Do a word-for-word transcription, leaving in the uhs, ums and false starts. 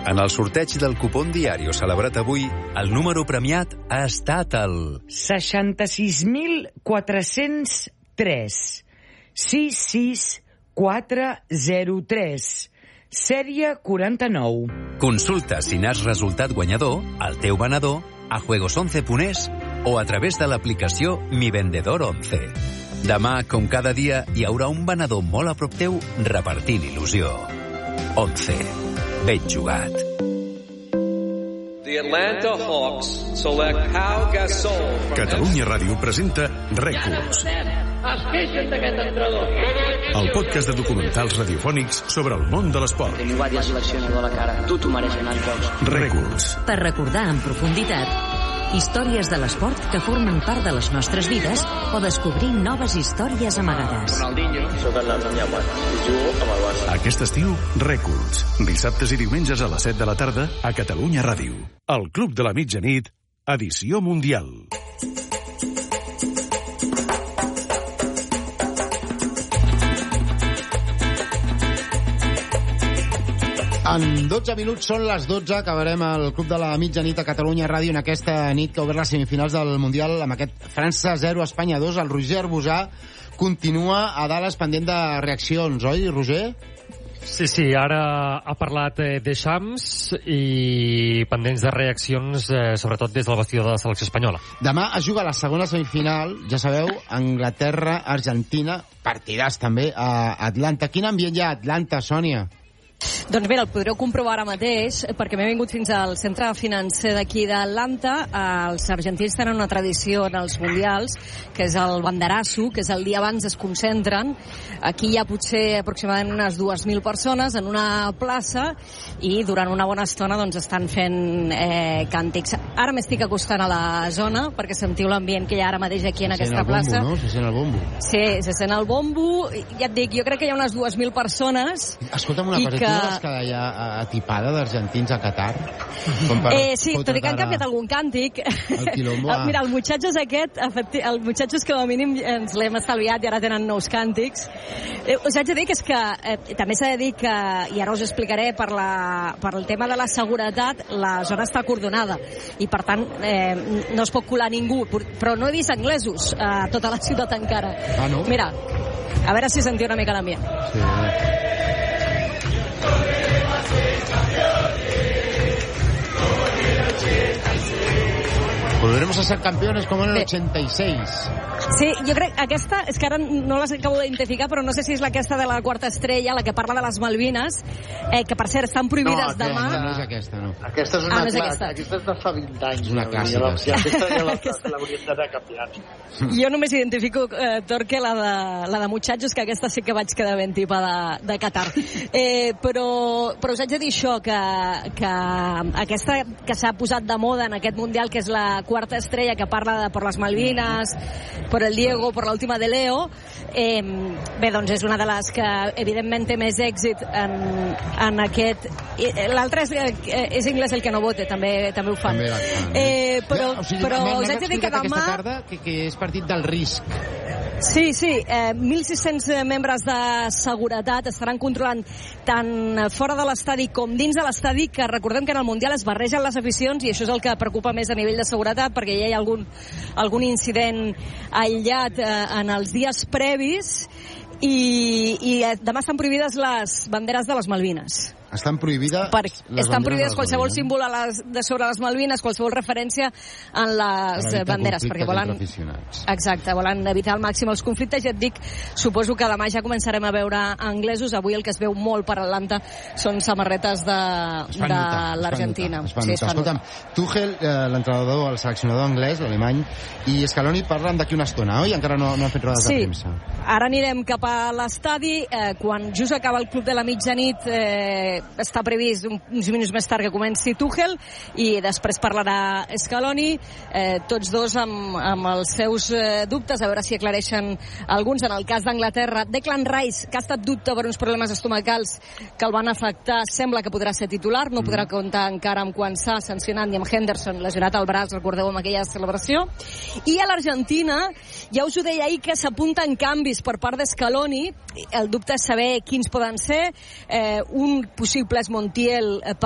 En el sorteig del cupón diario celebrat avui, el número premiat ha estat el seixanta-sis mil quatre-cents tres sis sis quatre zero tres, sèrie quaranta-nou. Consulta si n'has resultat guanyador, el teu venedor, a juegos once punt es o a través de l'aplicació Mi Vendedor once. Demà, com cada dia, hi haurà un venedor molt a prop teu repartint il·lusió. once. Ben jugat. The Atlanta Hawks select Pau Gasol. Catalunya Ràdio presenta Rècords. Es queixen d'aquest entrenador. El podcast de documentals radiofònics sobre el món de l'esport. Li va dir al seleccionador a la cara, tu t'ho mereixes anar als jocs. Rècords. Per recordar en profunditat històries de l'esport que formen part de les nostres vides o descobrir noves històries amagades. Ronaldinho, soc el Damià Guat, jugo amb el Barça. Aquest estiu, Rècords. Dissabtes i diumenges a les set de la tarda a Catalunya Ràdio. El Club de la Mitjanit, edició mundial. En dotze minuts són les dotze, acabarem el Club de la Mitjanit a Catalunya Ràdio en aquesta nit que ha obert les semifinals del Mundial amb aquest França zero, Espanya dos. El Roger Arbusà continua a Dallas pendent de reaccions, oi, Roger? Sí, sí, ara ha parlat eh, de Shams i pendents de reaccions, eh, sobretot des del vestidor de la selecció espanyola. Demà es juga la segona semifinal, ja sabeu, Anglaterra, Argentina, partidàs també a Atlanta. Quin ambient hi ha a Atlanta, Sònia? Doncs mira, el podreu comprovar ara mateix, perquè m'he vingut fins al centre financer d'aquí d'Atlanta. Els argentins tenen una tradició en els mundials, que és el banderasso, que és el dia abans es concentren. Aquí hi ha potser aproximadament unes dues mil persones en una plaça i durant una bona estona doncs estan fent eh, càntics. Ara m'estic acostant a la zona perquè sentiu l'ambient que hi ha ara mateix aquí en aquesta plaça. No? Se sent el bombo. Sí, se sent el bombo. Ja et dic, jo crec que hi ha unes dues mil persones. Escolta'm una cosa, que... tu no vas quedar ja atipada d'argentins a Qatar? Eh, sí, tot i que han canviat algun càntic. El quilombo. Mira, el Muchachos aquest, el Muchachos que a mínim ens l'hem estalviat i ara tenen nous càntics. Eh, us haig de dir que és que eh, també s'ha de dir que, i ara us explicaré, per, la, per el tema de la seguretat, la zona està acordonada i per tant eh, no es pot colar ningú, però no he vist anglesos a tota la ciutat encara. Ah, no? Mira, a veure si sentiu una mica l'ambient. Sí. Volveremos a ser campeones como en el ochenta y seis. Sí, jo crec que aquesta, és que ara no les acabo d'identificar, però no sé si és aquesta de la quarta estrella, la que parla de les Malvines, eh, que per cert estan prohibides no, demà. No, no és aquesta, no. Aquesta és una ah, no és clara, aquesta. aquesta és de fa vint anys. És una clàssica. Sí, aquesta ja l'hauríem d'haver canviat. Jo només identifico, eh, Torque, la de, la de Muchachos, que aquesta sí que vaig quedar ben tipa de, de Qatar. Eh, però, però us haig de dir això, que, que aquesta que s'ha posat de moda en aquest Mundial, que és la quarta estrella, que parla de per les Malvines, per el Diego, per l'última de Leo, eh, bé, doncs és una de les que evidentment té més èxit en, en aquest... L'altre és, és Inglés el que no vote, també també ho fan. També eh, però o sigui, però us haig de dir que demà... Tarda, que, que és partit del risc. Sí, sí, eh, mil sis-cents membres de seguretat estaran controlant tant fora de l'estadi com dins de l'estadi, que recordem que en el Mundial es barregen les aficions i això és el que preocupa més a nivell de seguretat, perquè ja hi ha algun, algun incident aïllat eh, en els dies previs i, i demà estan prohibides les banderes de les Malvines. Estan prohibides per, estan prohibides qualsevol símbol a les, de sobre les Malvines, qualsevol referència en les banderes, perquè volen exacte, volen evitar al màxim els conflictes. Ja et dic, suposo que demà ja començarem a veure anglesos. Avui el que es veu molt per Atlanta són samarretes de, de l'Argentina. Sí, escolta'm, Tuchel, eh, l'entrenador, el seleccionador anglès, l'alemany, i Scaloni parlen d'aquí una estona, oi? Encara no, no han fet rodes sí. de premsa. Ara anirem cap a l'estadi, eh, quan just acaba el Club de la Mitjanit, eh, està previst uns minuts més tard que comenci Tuchel i després parlarà Scaloni, eh, tots dos amb, amb els seus eh, dubtes, a veure si aclareixen alguns. En el cas d'Anglaterra, Declan Rice, que ha estat dubte per uns problemes estomacals que el van afectar, sembla que podrà ser titular, no podrà comptar encara amb Quansah sancionant i amb Henderson lesionat al braç, recordeu, amb aquella celebració. I a l'Argentina, ja us ho deia ahir, que s'apunten canvis per part d'Scaloni. El dubte és saber quins poden ser. Eh, un possible és Montiel